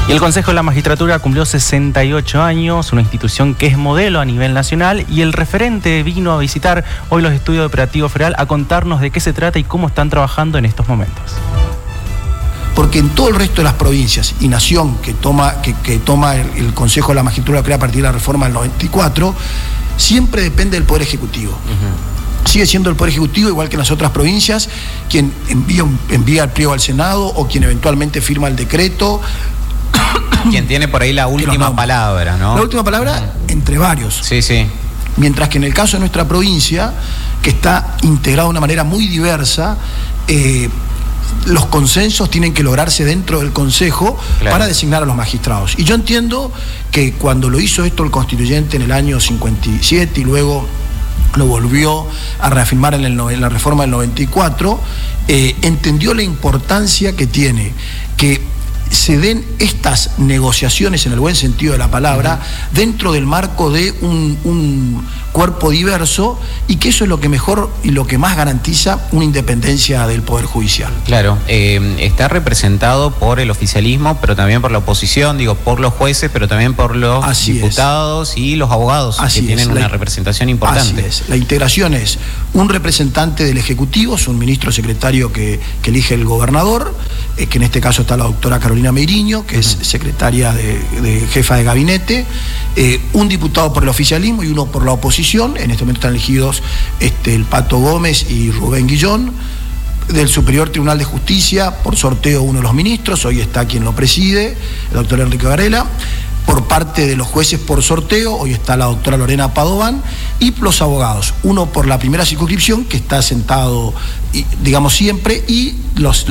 Y el Consejo de la Magistratura cumplió 68 años, una institución que es modelo a nivel nacional, y el referente vino a visitar hoy los estudios de Operativo Federal a contarnos de qué se trata y cómo están trabajando en estos momentos. Porque en todo el resto de las provincias y nación que toma el Consejo de la Magistratura que crea a partir de la reforma del 94, siempre depende del Poder Ejecutivo. Sigue siendo el Poder Ejecutivo, igual que en las otras provincias, quien envía el pliego al Senado o quien eventualmente firma el decreto. Quien tiene por ahí la última palabra, ¿no? La última palabra entre varios. Sí, sí. Mientras que en el caso de nuestra provincia, que está integrada de una manera muy diversa, los consensos tienen que lograrse dentro del Consejo, claro, para designar a los magistrados. Y yo entiendo que cuando lo hizo esto el constituyente en el año 57 y luego lo volvió a reafirmar en la reforma del 94, entendió la importancia que tiene que se den estas negociaciones, en el buen sentido de la palabra, dentro del marco de un cuerpo diverso, y que eso es lo que mejor y lo que más garantiza una independencia del Poder Judicial. Claro, está representado por el oficialismo, pero también por la oposición, digo, por los jueces, pero también por los diputados y los abogados, que tienen una representación importante. Así es. La integración es un representante del Ejecutivo, es un ministro secretario que elige el gobernador, que en este caso está la doctora Carolina Meiriño, que es secretaria de jefa de gabinete, un diputado por el oficialismo y uno por la oposición. En este momento están elegidos el Pato Gómez y Rubén Guillón. Del Superior Tribunal de Justicia, por sorteo, uno de los ministros, hoy está quien lo preside, el doctor Enrique Varela. Por parte de los jueces por sorteo, hoy está la doctora Lorena Padovan, y los abogados, uno por la primera circunscripción, que está sentado, digamos, siempre, y los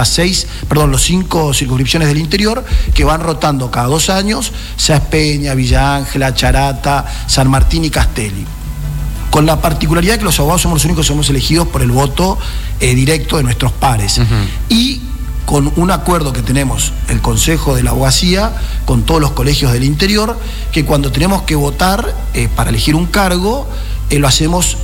5 circunscripciones del interior, que van rotando cada 2 años, Sáenz Peña, Villa Ángela, Charata, San Martín y Castelli. Con la particularidad que los abogados somos los únicos que somos elegidos por el voto directo de nuestros pares. Y con un acuerdo que tenemos el Consejo de la Abogacía con todos los colegios del interior, que cuando tenemos que votar para elegir un cargo, lo hacemos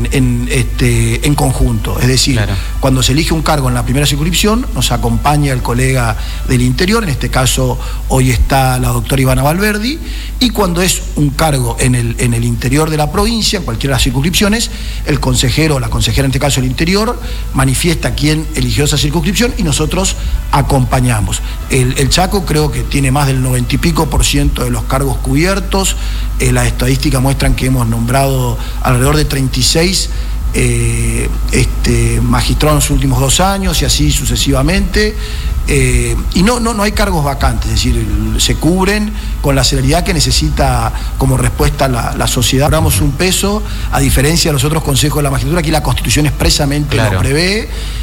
en conjunto. Es decir, claro, cuando se elige un cargo en la primera circunscripción, nos acompaña el colega del interior, en este caso hoy está la doctora Ivana Valverdi, y cuando es un cargo en el interior de la provincia, en cualquiera de las circunscripciones, el consejero o la consejera, en este caso el interior, manifiesta quién eligió esa circunscripción y nosotros acompañamos. El Chaco creo que tiene más del 90 y pico % de los cargos cubiertos. Las estadísticas muestran que hemos nombrado alrededor de 36 magistrados en los últimos 2 años y así sucesivamente. Y no hay cargos vacantes, es decir, se cubren con la celeridad que necesita como respuesta la sociedad. Cobramos un peso, a diferencia de los otros consejos de la magistratura, aquí la Constitución expresamente lo prevé.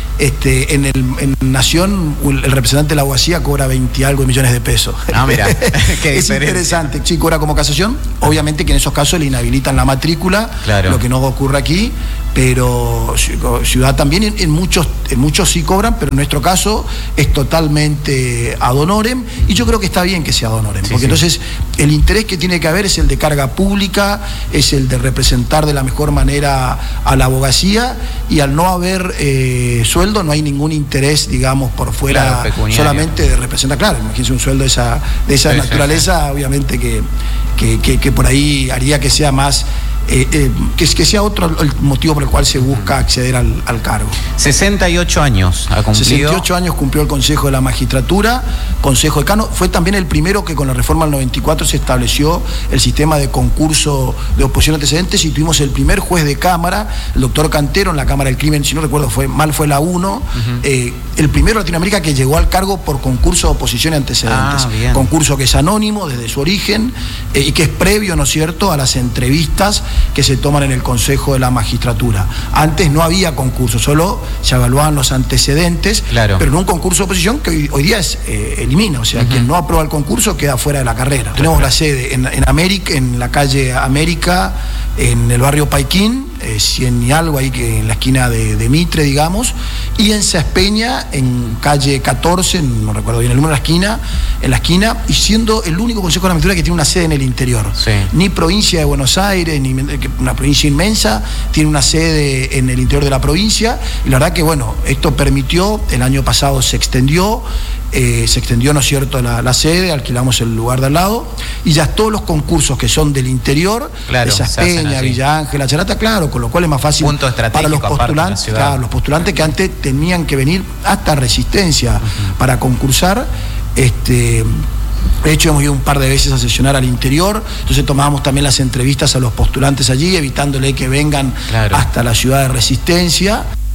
En Nación, el representante de la abogacía cobra 20 y algo millones de pesos. Ah, mira, qué es interesante. Sí, cobra como casación. Obviamente que en esos casos le inhabilitan la matrícula, lo que no ocurre aquí, pero Ciudad también, en muchos sí cobran, pero en nuestro caso es totalmente ad honorem, y yo creo que está bien que sea ad honorem, porque entonces el interés que tiene que haber es el de carga pública, es el de representar de la mejor manera a la abogacía, y al no haber sueldo, no hay ningún interés, digamos, por fuera, solamente de representar. Claro, imagínense un sueldo de esa naturaleza, obviamente que por ahí haría que sea más, que sea otro el motivo por el cual se busca acceder al cargo. 68 años ha cumplido. 68 años cumplió el Consejo de la Magistratura, Consejo Decano. Fue también el primero que con la reforma del 94 se estableció el sistema de concurso de oposición antecedentes, y tuvimos el primer juez de Cámara, el doctor Cantero, en la Cámara del Crimen, si no recuerdo fue la 1, el primero de Latinoamérica que llegó al cargo por concurso de oposición y antecedentes. Concurso que es anónimo desde su origen y que es previo, ¿no es cierto?, a las entrevistas que se toman en el Consejo de la Magistratura. Antes no había concurso, solo se evaluaban los antecedentes, pero en un concurso de oposición que hoy día elimina, o sea, quien no aprueba el concurso queda fuera de la carrera. Tenemos la sede en la calle América, en el barrio Paiquín, 100 y algo ahí, que en la esquina de Mitre, digamos, y en Sáenz Peña, en calle 14, no recuerdo bien el número de en la esquina, y siendo el único Consejo de la Magistratura que tiene una sede en el interior. Ni provincia de Buenos Aires, ni una provincia inmensa, tiene una sede en el interior de la provincia, y la verdad que, bueno, esto permitió, el año pasado se extendió, se extendió, ¿no es cierto?, la sede, alquilamos el lugar de al lado, y ya todos los concursos que son del interior, claro, esas Peña, Villa Ángela, Charata, claro, con lo cual es más fácil para los postulantes, claro, los postulantes que antes tenían que venir hasta Resistencia para concursar. De hecho, hemos ido un par de veces a sesionar al interior, entonces tomábamos también las entrevistas a los postulantes allí, evitándole que vengan hasta la ciudad de Resistencia.